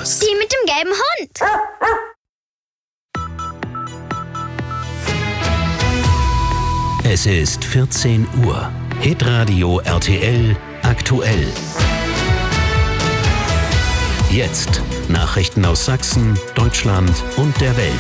Studios. Die mit dem gelben Hund. Es ist 14 Uhr. Hitradio RTL aktuell. Jetzt Nachrichten aus Sachsen, Deutschland und der Welt.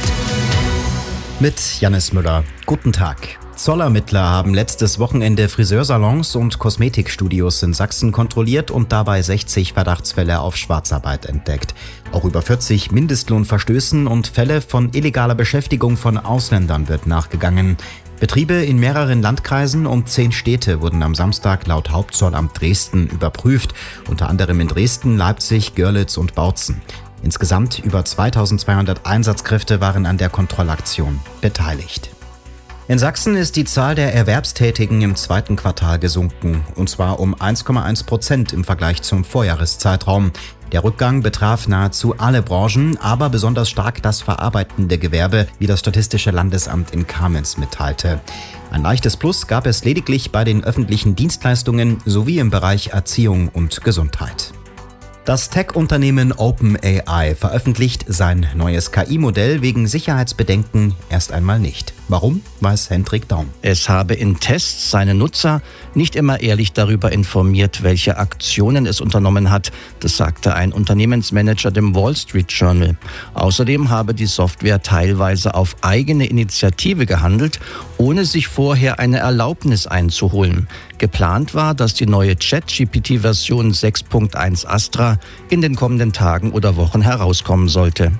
Mit Jannis Müller. Guten Tag. Zollermittler haben letztes Wochenende Friseursalons und Kosmetikstudios in Sachsen kontrolliert und dabei 60 Verdachtsfälle auf Schwarzarbeit entdeckt. Auch über 40 Mindestlohnverstößen und Fälle von illegaler Beschäftigung von Ausländern wird nachgegangen. Betriebe in mehreren Landkreisen und 10 Städte wurden am Samstag laut Hauptzollamt Dresden überprüft, unter anderem in Dresden, Leipzig, Görlitz und Bautzen. Insgesamt über 2200 Einsatzkräfte waren an der Kontrollaktion beteiligt. In Sachsen ist die Zahl der Erwerbstätigen im zweiten Quartal gesunken, und zwar um 1,1% im Vergleich zum Vorjahreszeitraum. Der Rückgang betraf nahezu alle Branchen, aber besonders stark das verarbeitende Gewerbe, wie das Statistische Landesamt in Kamenz mitteilte. Ein leichtes Plus gab es lediglich bei den öffentlichen Dienstleistungen sowie im Bereich Erziehung und Gesundheit. Das Tech-Unternehmen OpenAI veröffentlicht sein neues KI-Modell wegen Sicherheitsbedenken erst einmal nicht. Warum, weiß Hendrik Daum. Es habe in Tests seine Nutzer nicht immer ehrlich darüber informiert, welche Aktionen es unternommen hat. Das sagte ein Unternehmensmanager dem Wall Street Journal. Außerdem habe die Software teilweise auf eigene Initiative gehandelt, ohne sich vorher eine Erlaubnis einzuholen. Geplant war, dass die neue ChatGPT-Version 6.1 Astra in den kommenden Tagen oder Wochen herauskommen sollte.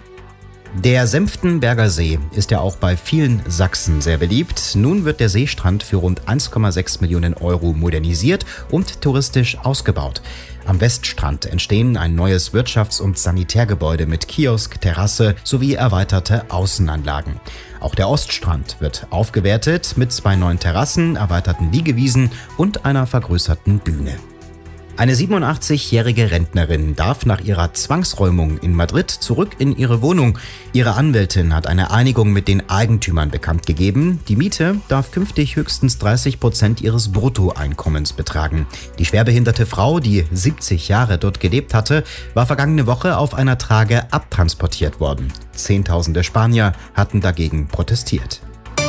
Der Senftenberger See ist ja auch bei vielen Sachsen sehr beliebt. Nun wird der Seestrand für rund 1,6 Millionen Euro modernisiert und touristisch ausgebaut. Am Weststrand entstehen ein neues Wirtschafts- und Sanitärgebäude mit Kiosk, Terrasse sowie erweiterte Außenanlagen. Auch der Oststrand wird aufgewertet mit 2 neuen Terrassen, erweiterten Liegewiesen und einer vergrößerten Bühne. Eine 87-jährige Rentnerin darf nach ihrer Zwangsräumung in Madrid zurück in ihre Wohnung. Ihre Anwältin hat eine Einigung mit den Eigentümern bekannt gegeben. Die Miete darf künftig höchstens 30% ihres Bruttoeinkommens betragen. Die schwerbehinderte Frau, die 70 Jahre dort gelebt hatte, war vergangene Woche auf einer Trage abtransportiert worden. Zehntausende Spanier hatten dagegen protestiert.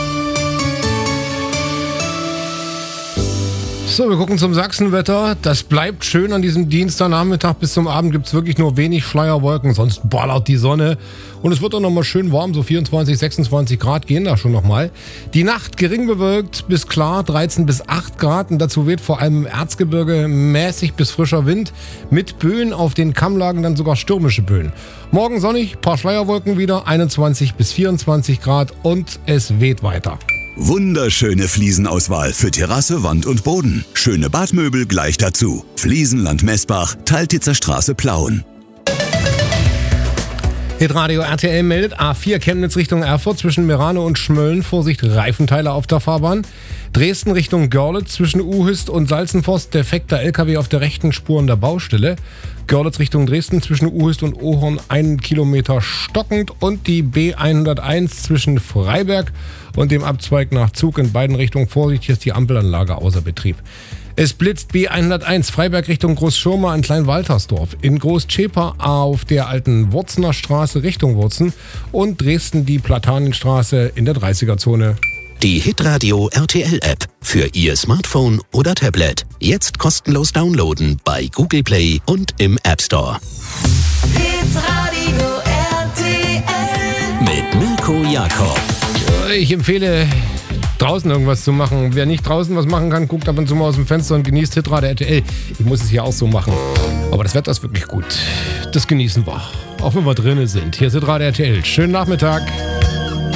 So, wir gucken zum Sachsenwetter. Das bleibt schön an diesem Dienstagnachmittag. Bis zum Abend gibt es wirklich nur wenig Schleierwolken, sonst ballert die Sonne. Und es wird auch nochmal schön warm, so 24, 26 Grad gehen da schon nochmal. Die Nacht gering bewölkt bis klar, 13 bis 8 Grad. Und dazu weht vor allem im Erzgebirge mäßig bis frischer Wind. Mit Böen auf den Kammlagen dann sogar stürmische Böen. Morgen sonnig, paar Schleierwolken wieder, 21 bis 24 Grad und es weht weiter. Wunderschöne Fliesenauswahl für Terrasse, Wand und Boden. Schöne Badmöbel gleich dazu. Fliesenland Messbach, Taltitzer Straße, Plauen. Hitradio RTL meldet A4 Chemnitz Richtung Erfurt zwischen Merano und Schmölln. Vorsicht, Reifenteile auf der Fahrbahn. Dresden Richtung Görlitz zwischen Uhüst und Salzenforst. Defekter LKW auf der rechten Spur an der Baustelle. Görlitz Richtung Dresden zwischen Uhüst und Ohorn 1 Kilometer stockend. Und die B101 zwischen Freiberg und dem Abzweig nach Zug in beiden Richtungen. Vorsicht, hier ist die Ampelanlage außer Betrieb. Es blitzt B101 Freiberg Richtung Großschirma in Kleinwaltersdorf, in Großzschäper auf der alten Wurzener Straße Richtung Wurzen und Dresden die Platanenstraße in der 30er-Zone. Die Hitradio RTL-App für Ihr Smartphone oder Tablet. Jetzt kostenlos downloaden bei Google Play und im App Store. Hitradio RTL Mit Mirko Jakob. Ich empfehle, draußen irgendwas zu machen. Wer nicht draußen was machen kann, guckt ab und zu mal aus dem Fenster und genießt Hitradio RTL. Ich muss es hier auch so machen. Aber das Wetter ist wirklich gut. Das genießen wir. Auch wenn wir drinnen sind. Hier ist Hitradio RTL. Schönen Nachmittag.